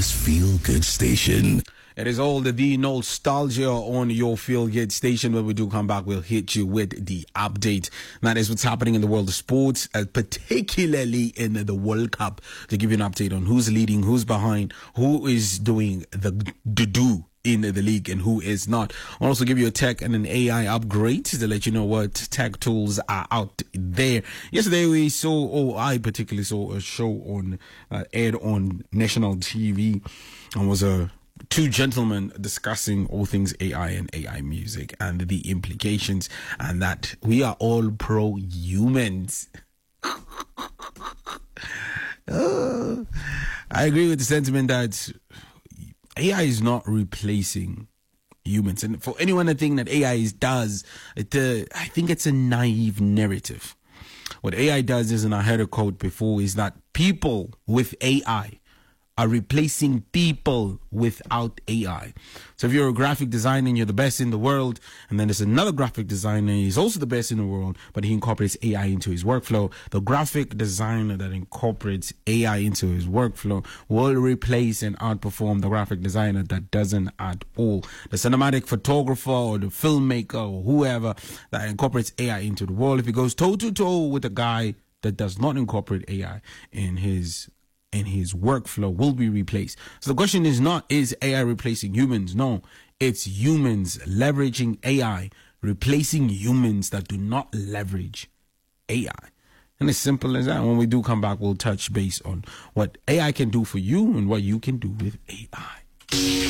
Ghana's feel-good station. It is all the nostalgia on your Feel Good station. When we do come back, we'll hit you with the update. That is what's happening in the world of sports, particularly in the World Cup, to give you an update on who's leading, who's behind, who is doing the do in the league and who is not. I'll also give you a tech and an AI upgrade to let you know what tech tools are out there. Yesterday we saw, I particularly saw a show on aired on national TV, and was two gentlemen discussing all things AI and AI music and the implications, and that we are all pro humans. I agree with the sentiment that AI is not replacing humans. And for anyone to think that AI does, I think it's a naive narrative. What AI does is, and I heard a quote before, is that people with AI are replacing people without AI. So if you're a graphic designer and you're the best in the world, and then there's another graphic designer, he's also the best in the world, but he incorporates AI into his workflow, the graphic designer that incorporates AI into his workflow will replace and outperform the graphic designer that doesn't at all. The cinematic photographer or the filmmaker or whoever that incorporates AI into the world, if he goes toe to toe with a guy that does not incorporate AI in his workflow, will be replaced. So the question is not, is AI replacing humans? No, it's humans leveraging AI, replacing humans that do not leverage AI. And as simple as that. When we do come back, we'll touch base on what AI can do for you and what you can do with AI.